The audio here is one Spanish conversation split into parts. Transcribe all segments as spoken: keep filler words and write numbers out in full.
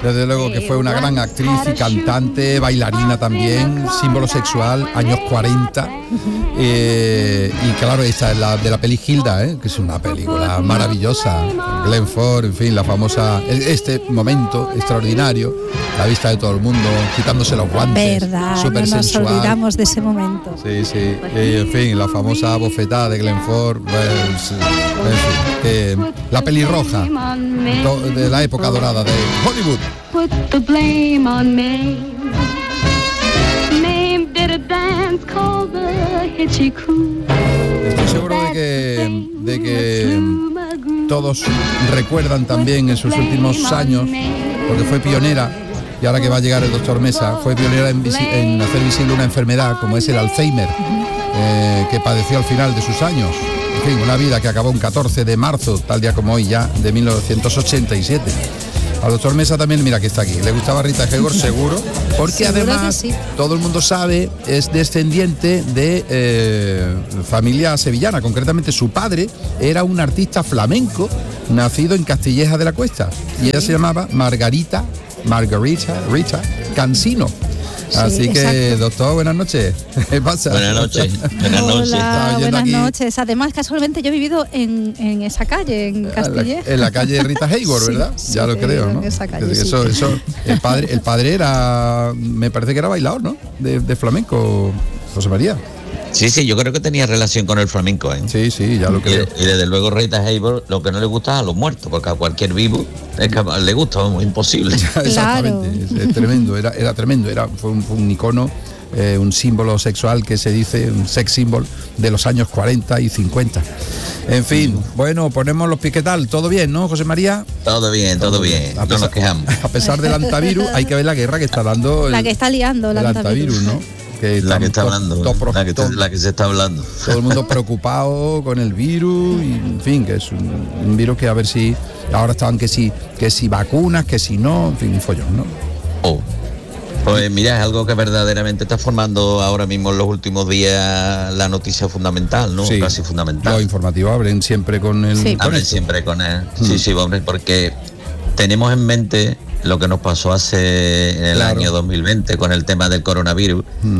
Desde luego que fue una gran actriz y cantante, bailarina también, símbolo sexual, años cuarenta. Eh, y claro, esta es la de la peli Hilda, ¿eh? Que es una película maravillosa. Glenn Ford, en fin, la famosa, este momento extraordinario, la vista de todo el mundo, quitándose los guantes, verdad, súper no nos sensual. olvidamos de ese momento. Sí, sí, y, en fin, la famosa bofetada de Glenn Ford, pues, en fin, eh, la pelirroja do, de la época dorada de Hollywood. Put the blame on Mame. Mame did a dance called the Hitchy Coo. Estoy seguro de que, de que todos recuerdan también en sus últimos años, porque fue pionera, y ahora que va a llegar el doctor Mesa, fue pionera en, visi- en hacer visible una enfermedad como es el Alzheimer, eh, que padeció al final de sus años. En fin, una vida que acabó un catorce de marzo, tal día como hoy ya, de mil novecientos ochenta y siete. Al doctor Mesa también, mira que está aquí, le gustaba Rita Hayworth, seguro, porque Seguro además que sí. todo el mundo sabe, es descendiente de eh, familia sevillana. Concretamente su padre era un artista flamenco nacido en Castilleja de la Cuesta y ella se llamaba Margarita Margarita Rita Cansino. Sí, Así que, exacto. doctor, buenas noches. ¿Qué pasa? Buenas noches. Buenas noches. Hola, Estaba oyendo buenas aquí- noches. Además, casualmente yo he vivido en, en esa calle, en En la, Castilleja. en la calle Rita Hayworth, Sí, ¿verdad? sí, Ya lo he creo, vivido ¿no? en esa calle, sí. Eso, eso, el padre, el padre era, me parece que era bailador, ¿no? De, de flamenco, José María. Sí, sí, yo creo que tenía relación con el flamenco, ¿eh? Sí, sí, ya lo Y, creo. y desde luego Rita Hayworth lo que no le gusta es a los muertos, porque a cualquier vivo es que le gusta, es imposible. Exactamente, es, es tremendo, era, era tremendo, era, fue un, fue un icono, eh, un símbolo sexual que se dice, un sex symbol de los años cuarenta y cincuenta. En fin, bueno, ponemos los piquetal, todo bien, ¿no, José María? Todo bien, todo bien, A no nos pesar, quejamos. a pesar del antivirus, hay que ver la guerra que está dando el, La que está liando el el antivirus. antivirus, ¿no? Que La que están está to- hablando, to- pro- la que, to- la que se está hablando. todo el mundo preocupado con el virus y en fin, que es un, un virus que a ver si ahora estaban que si que si vacunas, que si no, en fin, un follón, ¿no? Oh. Pues mira, es algo que verdaderamente está formando ahora mismo en los últimos días la noticia fundamental, ¿no? Sí. Casi fundamental. Los informativos abren siempre con el Sí. con Hablen esto. siempre con él. Mm. Sí, sí, hombre, porque tenemos en mente lo que nos pasó hace en el Claro. año dos mil veinte con el tema del coronavirus Mm.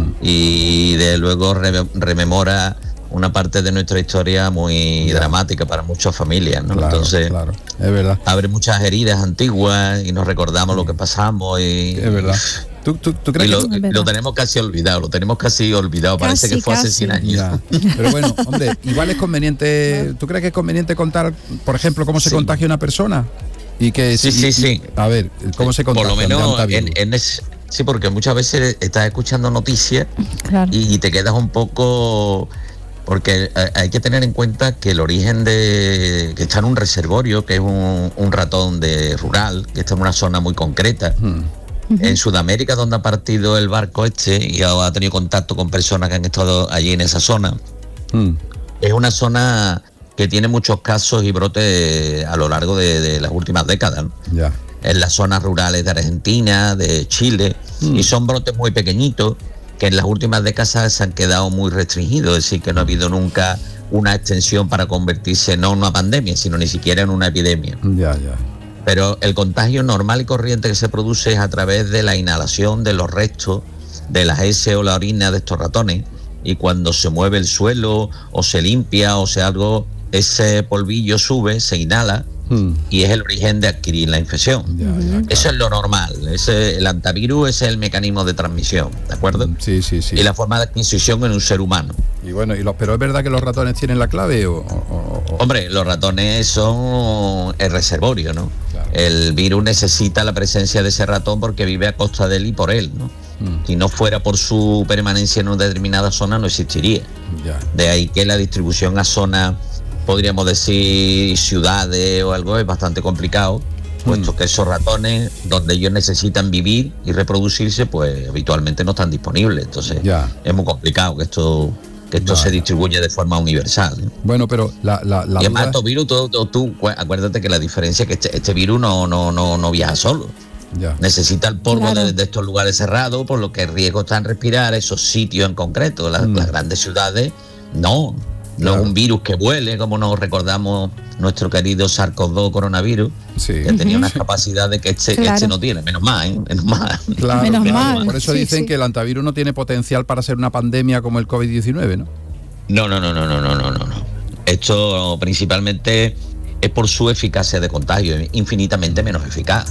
y de luego re- rememora una parte de nuestra historia muy Ya. dramática para muchas familias, ¿no? Claro, Entonces claro, es verdad, abre muchas heridas antiguas y nos recordamos lo que pasamos y, es verdad. ¿Tú, tú, tú y crees lo, que Es verdad. lo tenemos casi olvidado, lo tenemos casi olvidado, parece Casi, que fue hace casi. cien años. Ya. Pero bueno, hombre, igual es conveniente. ¿Tú crees que es conveniente contar, por ejemplo, cómo se Sí. contagia una persona? Y que Sí, sí, sí. A ver, ¿cómo se contagia? Por lo de menos antivirus? en, en ese- sí, porque muchas veces estás escuchando noticias Claro. y te quedas un poco, porque eh, hay que tener en cuenta que el origen de que está en un reservorio, que es un, un ratón de rural, que está en una zona muy concreta. Mm. En Sudamérica, donde ha partido el barco este y ha, ha tenido contacto con personas que han estado allí en esa zona, Mm. es una zona que tiene muchos casos y brotes a lo largo de, de las últimas décadas, ¿no? Ya. En las zonas rurales de Argentina, de Chile, Mm. y son brotes muy pequeñitos que en las últimas décadas se han quedado muy restringidos, es decir, que no ha habido nunca una extensión para convertirse no en una pandemia, sino ni siquiera en una epidemia. Ya, ya. Pero el contagio normal y corriente que se produce es a través de la inhalación de los restos de las heces o la orina de estos ratones, y cuando se mueve el suelo o se limpia o sea algo, ese polvillo sube, se inhala Mm. y es el origen de adquirir la infección. Ya, ya, Eso es lo normal, ese, el antivirus es el mecanismo de transmisión, ¿de acuerdo? Sí, sí, sí. Y la forma de adquisición en un ser humano. Y bueno, y los, pero es verdad que los ratones tienen la clave o, o- o- o- Hombre, los ratones son el reservorio, ¿no? Claro. El virus necesita la presencia de ese ratón porque vive a costa de él y por él, ¿no? Mm. Si no fuera por su permanencia en una determinada zona, no existiría. ya. De ahí que la distribución a zonas, podríamos decir ciudades o algo, es bastante complicado, puesto Mm. que esos ratones, donde ellos necesitan vivir y reproducirse, pues habitualmente no están disponibles. Entonces Ya. es muy complicado que esto que esto Ya, se ya. distribuya de forma universal, ¿no? Bueno, pero la, la, la Y además, duda- estos virus, tú, tú- tú, cu- acuérdate que la diferencia es que este, este virus no, no, no, no viaja solo. ya. Necesita el polvo Claro. de, de estos lugares cerrados, por lo que el riesgo está en respirar esos sitios en concreto. Las, Mm. las grandes ciudades, no. No Claro. un virus que vuele, como nos recordamos nuestro querido SARS-CoV dos coronavirus, Sí. que tenía unas capacidades que este, Claro. este no tiene. Menos mal, ¿eh? Menos mal. Claro, Menos claro. mal. Por eso Sí, dicen sí. que el antivirus no tiene potencial para ser una pandemia como el COVID diecinueve, ¿no? No, no, no, no, no, no, no, no. no. Esto principalmente es por su eficacia de contagio, es infinitamente menos eficaz.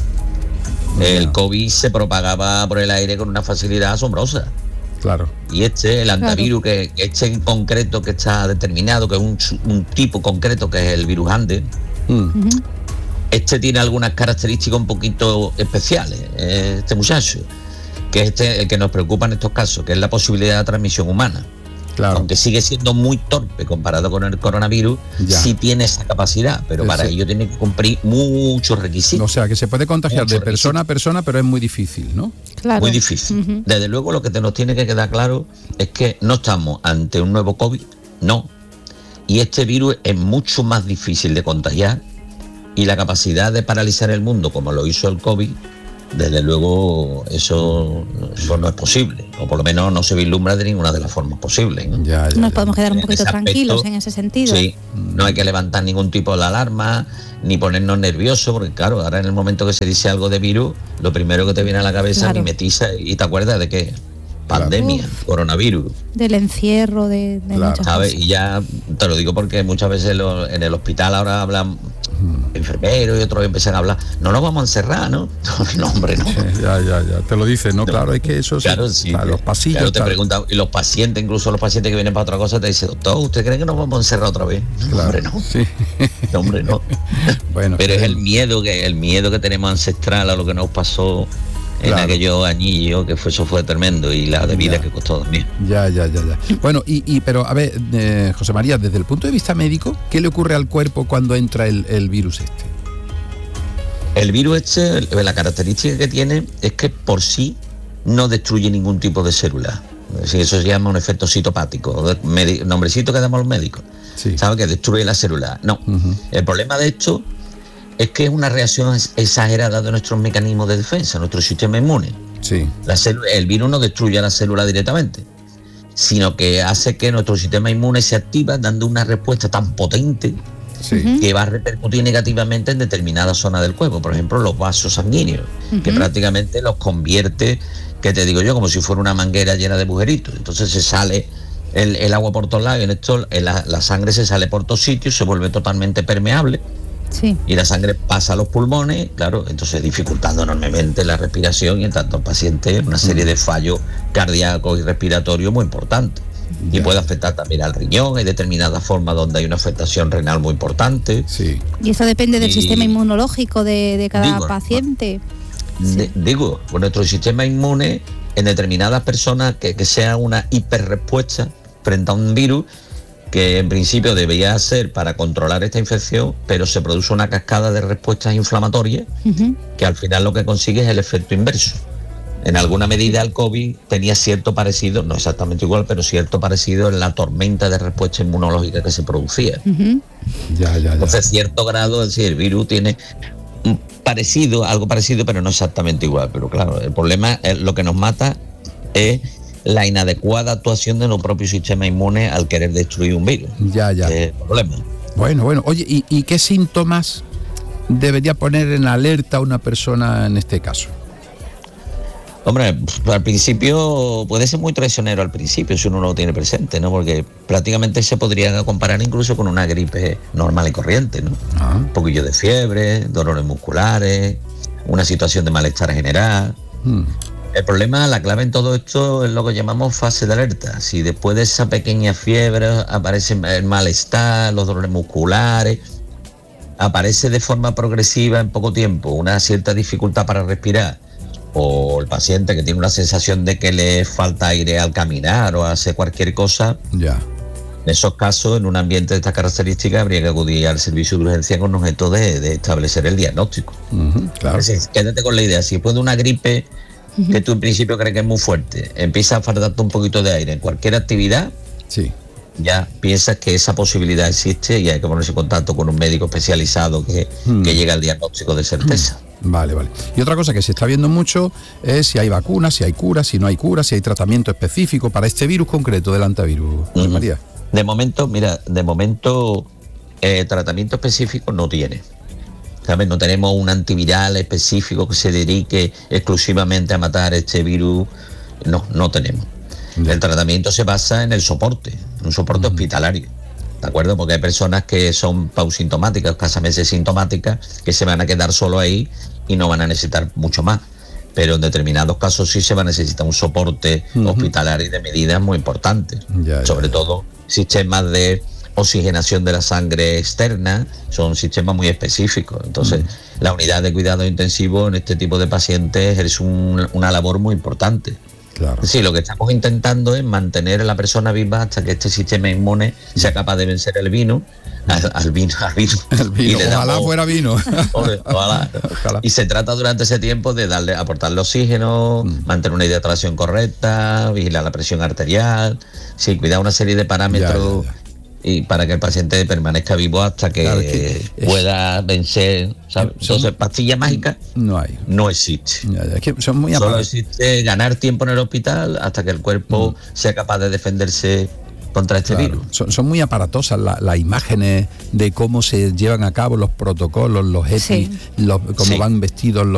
El COVID se propagaba por el aire con una facilidad asombrosa. Claro. Y este, el antivirus, que este en concreto que está determinado, que es un, su- un tipo concreto, que es el virus Ande, Mm. este tiene algunas características un poquito especiales, eh, este muchacho, que es este el que nos preocupa en estos casos, que es la posibilidad de transmisión humana. Claro. Aunque sigue siendo muy torpe comparado con el coronavirus, Ya. sí tiene esa capacidad, pero Sí, para sí. ello tiene que cumplir muchos requisitos. O sea, que se puede contagiar de Mucho persona a persona, pero es muy difícil, ¿no? Claro. Muy difícil. Ujú. Desde luego, lo que te nos tiene que quedar claro es que no estamos ante un nuevo COVID, no. Y este virus es mucho más difícil de contagiar, y la capacidad de paralizar el mundo, como lo hizo el COVID, desde luego eso, eso no es posible, o por lo menos no se vislumbra de ninguna de las formas posibles, ¿no? Ya, ya, Nos ya. podemos quedar un En poquito ese tranquilos aspecto, en ese sentido. Sí, no hay que levantar ningún tipo de alarma, ni ponernos nerviosos, porque claro, ahora en el momento que se dice algo de virus, lo primero que te viene a la cabeza Claro. mimetiza y te acuerdas de qué, pandemia, Uf. coronavirus, Del encierro, de, de Claro. muchas ¿sabes? cosas. Y ya te lo digo porque muchas veces lo- en el hospital ahora hablan enfermeros y otros empiezan a hablar, no nos vamos a encerrar, ¿no? No, hombre, no. Ya, ya, ya. Te lo dices, ¿no? Claro, es que eso sí. Claro, sí. Claro, los pasillos. Claro, te tal. preguntan, y los pacientes, incluso los pacientes que vienen para otra cosa, te dicen, doctor, ¿usted cree que nos vamos a encerrar otra vez? No, Claro, hombre, no. Sí. No, hombre, no. Bueno, Pero es el esperemos. miedo que el miedo que tenemos ancestral a lo que nos pasó en Claro. aquellos añillos, que fue, eso fue tremendo, y la de vida Ya. que costó también. Ya, ya, ya, ya. Bueno, y, y pero a ver, eh, José María, desde el punto de vista médico, ¿qué le ocurre al cuerpo cuando entra el, el virus este? El virus este, el- la característica que tiene es que por sí no destruye ningún tipo de célula. Es decir, eso se llama un efecto citopático, de- medi- nombrecito que damos los médicos. Sí. ¿Sabe? Que destruye la célula. No. Ujú. El problema de esto es que es una reacción ex- exagerada de nuestros mecanismos de defensa, nuestro sistema inmune. Sí. La célula- el virus no destruye a la célula directamente, sino que hace que nuestro sistema inmune se activa dando una respuesta tan potente Sí. que va a repercutir negativamente en determinadas zonas del cuerpo, por ejemplo los vasos sanguíneos, que prácticamente los convierte, que te digo yo, como si fuera una manguera llena de agujeritos. Entonces se sale el, el agua por todos lados, y en esto en la, la sangre se sale por todos sitios, se vuelve totalmente permeable, Sí. y la sangre pasa a los pulmones, claro, entonces dificultando enormemente la respiración, y en tanto el paciente una serie de fallos cardíacos y respiratorios muy importantes. Y Ya. puede afectar también al riñón, hay determinadas formas donde hay una afectación renal muy importante. Sí. Y eso depende del Y- sistema inmunológico de, de cada Digo, paciente. De- digo, con nuestro sistema inmune, en determinadas personas que, que sea una hiperrespuesta frente a un virus, que en principio debería ser para controlar esta infección, pero se produce una cascada de respuestas inflamatorias Ujú. que al final lo que consigue es el efecto inverso. En alguna medida el COVID tenía cierto parecido, no exactamente igual, pero cierto parecido en la tormenta de respuesta inmunológica que se producía. Ujú. Ya, ya, ya. Entonces, cierto grado, es decir, el virus tiene un parecido, algo parecido, pero no exactamente igual. Pero claro, el problema, eh, lo que nos mata es la inadecuada actuación de nuestro propio sistema inmune al querer destruir un virus. Ya, ya. Es el problema. Bueno, bueno. Oye, ¿y, y qué síntomas debería poner en alerta una persona en este caso? Hombre, pf, al principio puede ser muy traicionero al principio si uno no lo tiene presente, ¿no? Porque prácticamente se podría comparar incluso con una gripe normal y corriente, ¿no? Ah, Un poquillo de fiebre, dolores musculares, una situación de malestar general. mm, El problema, la clave en todo esto es lo que llamamos fase de alerta. Si después de esa pequeña fiebre aparece el malestar, los dolores musculares, aparece de forma progresiva en poco tiempo una cierta dificultad para respirar, o el paciente que tiene una sensación de que le falta aire al caminar o hacer cualquier cosa, ya. en esos casos, en un ambiente de estas características, habría que acudir al servicio de urgencia con objeto de, de establecer el diagnóstico. Ujú, claro. Es decir, quédate con la idea, si después de una gripe que tú en principio crees que es muy fuerte, empieza a faltarte un poquito de aire en cualquier actividad, Sí. ya piensas que esa posibilidad existe y hay que ponerse en contacto con un médico especializado que, Hmm. que llegue al diagnóstico de certeza. Vale, vale. Y otra cosa que se está viendo mucho es si hay vacunas, si hay cura, si no hay cura, si hay tratamiento específico para este virus concreto del antivirus, José Ujú. María. De momento, mira, de momento eh, tratamiento específico no tiene. ¿Sabes? No tenemos un antiviral específico que se dedique exclusivamente a matar este virus. No, no tenemos. Yeah. El tratamiento se basa en el soporte, un soporte uh-huh. hospitalario. ¿De acuerdo? Porque hay personas que son pausintomáticas, escasamente sintomáticas, que se van a quedar solo ahí y no van a necesitar mucho más. Pero en determinados casos sí se va a necesitar un soporte uh-huh. hospitalario de medidas muy importantes. Yeah, Sobre yeah. todo sistemas de oxigenación de la sangre externa, son sistemas muy específicos. Entonces, uh-huh. la unidad de cuidado intensivo en este tipo de pacientes es un, una labor muy importante. Claro. Sí, lo que estamos intentando es mantener a la persona viva hasta que este sistema inmune sea capaz de vencer el vino, al, al vino, al vino. El vino. Y le ojalá damos, fuera vino. Ojalá. Ojalá. Y se trata durante ese tiempo de darle, aportarle oxígeno, mm. mantener una hidratación correcta, vigilar la presión arterial, sí, cuidar una serie de parámetros. Ya, ya, ya. Y para que el paciente permanezca vivo hasta que, claro, que pueda es, vencer, ¿sabes? Son, Entonces, pastilla mágica no hay. No existe. Ya, ya, es que son muy Solo existe ganar tiempo en el hospital hasta que el cuerpo mm. sea capaz de defenderse contra este claro. virus. Son, son muy aparatosas las la imágenes de cómo se llevan a cabo los protocolos, los E P I, sí. los, cómo sí. van vestidos los